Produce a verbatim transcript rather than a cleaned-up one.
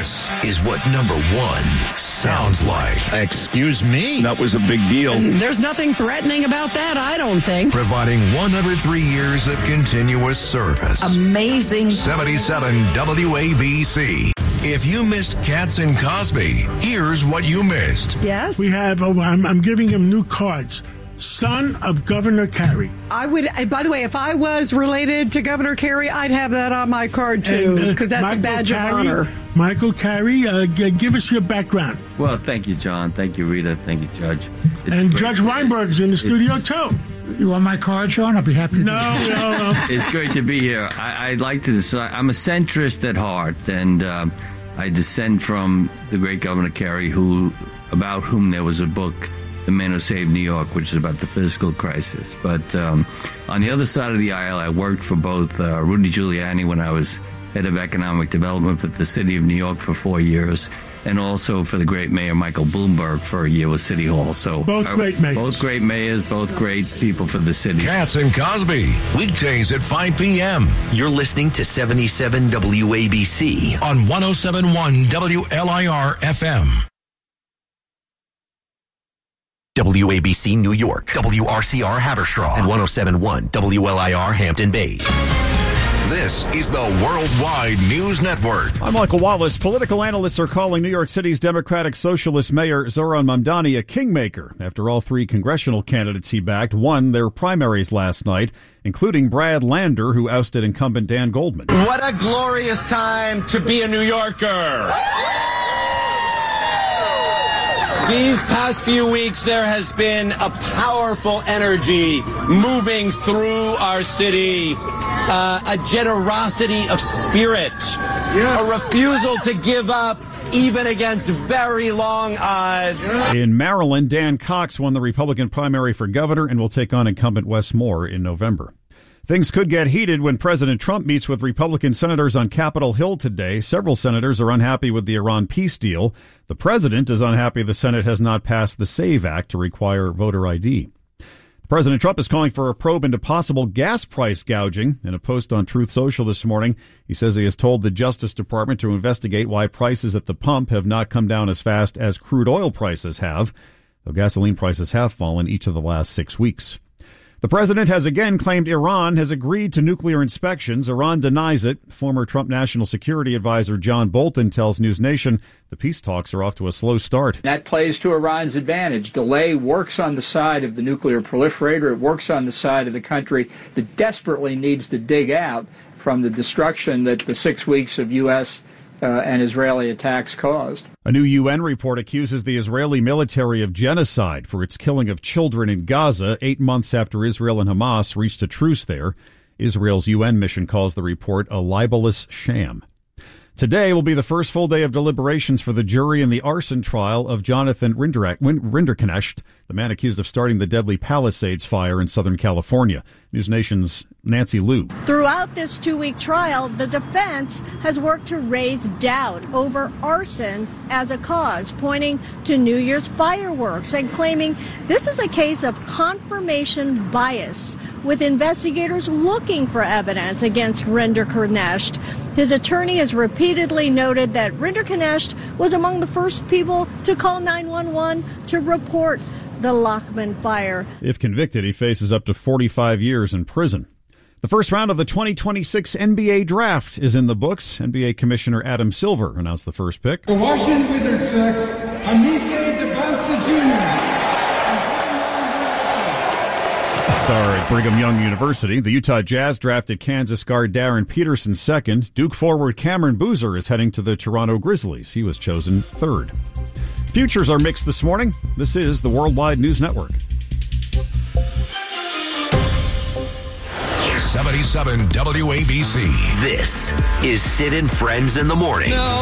This is what number one sounds like. Excuse me? That was a big deal. There's nothing threatening about that, I don't think. Providing one hundred three years of continuous service. Amazing. seventy-seven W A B C. If you missed Katz and Cosby, here's what you missed. Yes? We have, oh, I'm, I'm giving him new cards. Son of Governor Carey. I would, by the way, if I was related to Governor Carey, I'd have that on my card, too, because uh, that's Michael a badge Carey, of honor. Michael Carey, uh, g- give us your background. Well, thank you, John. Thank you, Rita. Thank you, Judge. It's and great. Judge Weinberg's in the studio, it's, too. You want my card, Sean? I'll be happy to. No, no, no. It's great to be here. I, I'd like to decide. I'm a centrist at heart, and uh, I descend from the great Governor Carey, who, about whom there was a book, The Man Who Saved New York, which is about the fiscal crisis. But um, on the other side of the aisle, I worked for both uh, Rudy Giuliani when I was head of economic development for the city of New York for four years, and also for the great mayor Michael Bloomberg for a year with City Hall. So both uh, great mayors. Both great mayors, both great people for the city. Katz and Cosby, weekdays at five p.m. You're listening to seventy-seven W A B C on one oh seven point one W L I R F M. W A B C New York, W R C R Haverstraw, and one oh seven point one W L I R Hampton Bays. This is the Worldwide News Network. I'm Michael Wallace. Political analysts are calling New York City's Democratic Socialist Mayor Zohran Mamdani a kingmaker after all three congressional candidates he backed won their primaries last night, including Brad Lander, who ousted incumbent Dan Goldman. What a glorious time to be a New Yorker. These past few weeks, there has been a powerful energy moving through our city, uh, a generosity of spirit, yeah. a refusal to give up even against very long odds. In Maryland, Dan Cox won the Republican primary for governor and will take on incumbent Wes Moore in November. Things could get heated when President Trump meets with Republican senators on Capitol Hill today. Several senators are unhappy with the Iran peace deal. The president is unhappy the Senate has not passed the SAVE Act to require voter I D. President Trump is calling for a probe into possible gas price gouging. In a post on Truth Social this morning, he says he has told the Justice Department to investigate why prices at the pump have not come down as fast as crude oil prices have, though gasoline prices have fallen each of the last six weeks. The president has again claimed Iran has agreed to nuclear inspections. Iran denies it. Former Trump National Security Advisor John Bolton tells News Nation the peace talks are off to a slow start. That plays to Iran's advantage. Delay works on the side of the nuclear proliferator. It works on the side of the country that desperately needs to dig out from the destruction that the six weeks of U S Uh, and Israeli attacks caused. A new U N report accuses the Israeli military of genocide for its killing of children in Gaza eight months after Israel and Hamas reached a truce there. Israel's U N mission calls the report a libelous sham. Today will be the first full day of deliberations for the jury in the arson trial of Jonathan Rinderknecht, the man accused of starting the deadly Palisades fire in Southern California. News Nation's Nancy Liu. Throughout this two-week trial, the defense has worked to raise doubt over arson as a cause, pointing to New Year's fireworks and claiming this is a case of confirmation bias, with investigators looking for evidence against Rinderknecht. His attorney has repeatedly noted that Rinderknecht was among the first people to call nine one one to report the Lockman fire. If convicted, he faces up to forty-five years in prison. The first round of the twenty twenty-six N B A draft is in the books. N B A Commissioner Adam Silver announced the first pick. The Washington Wizards select Anise DeBouncey Junior Star at Brigham Young University. The Utah Jazz drafted Kansas guard Darren Peterson second. Duke forward Cameron Boozer is heading to the Toronto Grizzlies. He was chosen third. Futures are mixed this morning. This is the Worldwide News Network. seventy-seven W A B C. This is Sid and Friends in the Morning. No.